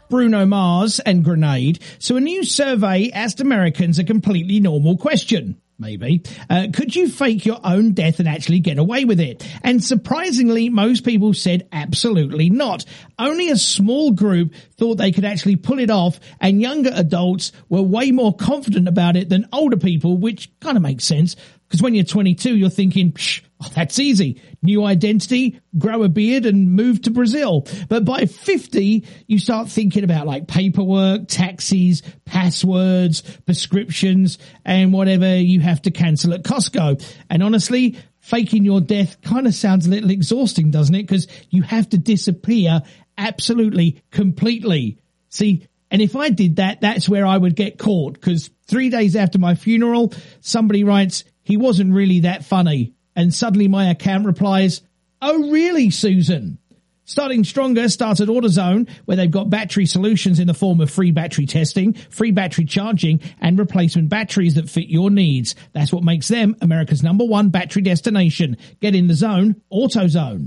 Bruno Mars and Grenade. So a new survey asked Americans a completely normal question. Maybe. Could you fake your own death and actually get away with it? And surprisingly, most people said absolutely not. Only a small group thought they could actually pull it off, and younger adults were way more confident about it than older people, which kind of makes sense. Because when you're 22, you're thinking, that's easy. New identity, grow a beard and move to Brazil. But by 50, you start thinking about like paperwork, taxis, passwords, prescriptions, and whatever you have to cancel at Costco. And honestly, faking your death kind of sounds a little exhausting, doesn't it? Because you have to disappear absolutely, completely. See, and if I did that, that's where I would get caught. Because 3 days after my funeral, somebody writes, he wasn't really that funny. And suddenly my account replies, oh really, Susan? Starting Stronger starts at AutoZone, where they've got battery solutions in the form of free battery testing, free battery charging, and replacement batteries that fit your needs. That's what makes them America's #1 battery destination. Get in the zone, AutoZone.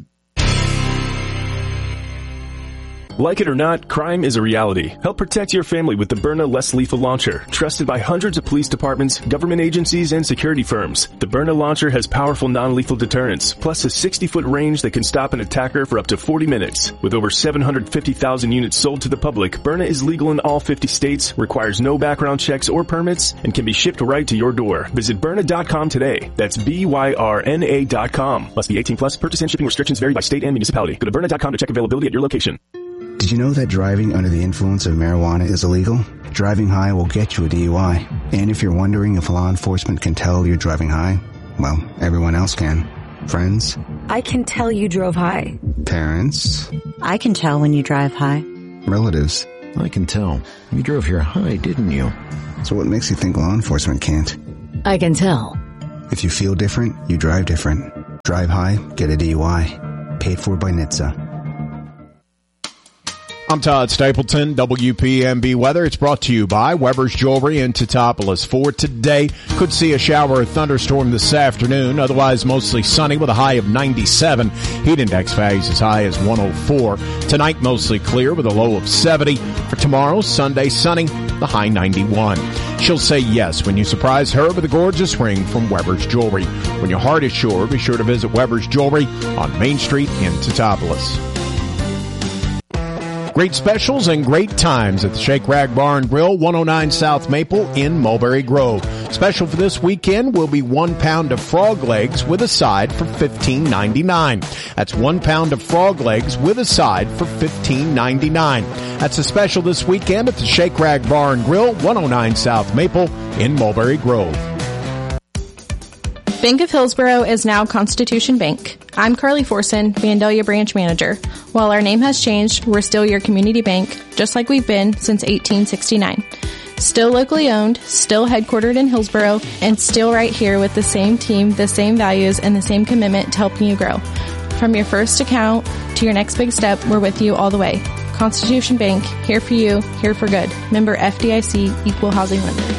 Like it or not, crime is a reality. Help protect your family with the Byrna Less Lethal Launcher. Trusted by hundreds of police departments, government agencies, and security firms. The Byrna launcher has powerful non-lethal deterrence, plus a 60-foot range that can stop an attacker for up to 40 minutes. With over 750,000 units sold to the public, Byrna is legal in all 50 states, requires no background checks or permits, and can be shipped right to your door. Visit Byrna.com today. That's BYRNA.com. Must be 18 plus. Purchase and shipping restrictions vary by state and municipality. Go to Byrna.com to check availability at your location. Did you know that driving under the influence of marijuana is illegal? Driving high will get you a DUI. And if you're wondering if law enforcement can tell you're driving high, well, everyone else can. Friends? I can tell you drove high. Parents? I can tell when you drive high. Relatives? I can tell. You drove here high, didn't you? So what makes you think law enforcement can't? I can tell. If you feel different, you drive different. Drive high, get a DUI. Paid for by NHTSA. I'm Todd Stapleton, WPMB Weather. It's brought to you by Weber's Jewelry in Teutopolis. For today, could see a shower or thunderstorm this afternoon. Otherwise, mostly sunny with a high of 97. Heat index values as high as 104. Tonight, mostly clear with a low of 70. For tomorrow, Sunday, sunny, the high 91. She'll say yes when you surprise her with a gorgeous ring from Weber's Jewelry. When your heart is sure, be sure to visit Weber's Jewelry on Main Street in Teutopolis. Great specials and great times at the Shake Rag Bar and Grill, 109 South Maple in Mulberry Grove. Special for this weekend will be 1 pound of frog legs with a side for $15.99. That's 1 pound of frog legs with a side for $15.99. That's a special this weekend at the Shake Rag Bar and Grill, 109 South Maple in Mulberry Grove. Bank of Hillsborough is now Constitution Bank. I'm Carly Forson, Vandalia Branch Manager. While our name has changed, we're still your community bank, just like we've been since 1869. Still locally owned, still headquartered in Hillsborough, and still right here with the same team, the same values, and the same commitment to helping you grow. From your first account to your next big step, we're with you all the way. Constitution Bank, here for you, here for good. Member FDIC, Equal Housing Lender.